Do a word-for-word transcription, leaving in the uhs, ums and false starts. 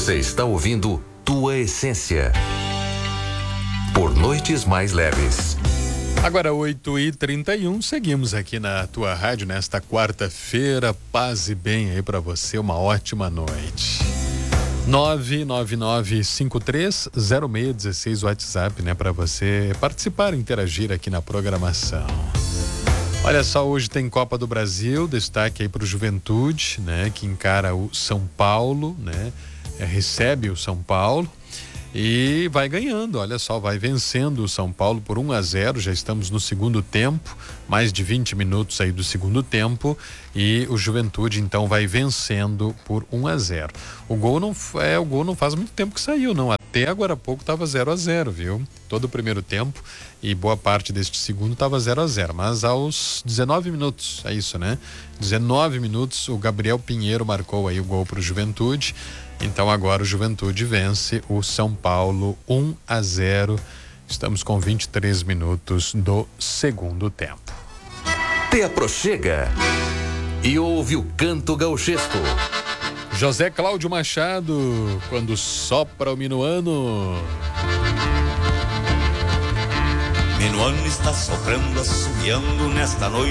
Você está ouvindo Tua Essência. Por Noites Mais Leves. Agora oito e trinta e um, seguimos aqui na tua rádio nesta quarta-feira. Paz e bem aí pra você, uma ótima noite. nove nove nove cinco três zero seis um seis WhatsApp, né, para você participar, interagir aqui na programação. Olha só, hoje tem Copa do Brasil, destaque aí pro Juventude, né, que encara o São Paulo, né, é, recebe o São Paulo. E vai ganhando, olha só, vai vencendo o São Paulo por um a zero, já estamos no segundo tempo, mais de vinte minutos aí do segundo tempo, e o Juventude então vai vencendo por um a zero. O gol não é, o gol não faz muito tempo que saiu, não, até agora há pouco estava zero a zero, viu? Todo o primeiro tempo e boa parte deste segundo estava zero a zero, mas aos dezenove minutos, é isso, né? dezenove minutos, o Gabriel Pinheiro marcou aí o gol para o Juventude. Então agora o Juventude vence o São Paulo um a zero. Estamos com vinte e três minutos do segundo tempo. Te aproxega e ouve o canto gauchesco. José Cláudio Machado, quando sopra o minuano. Minuano está soprando, assobiando nesta noite.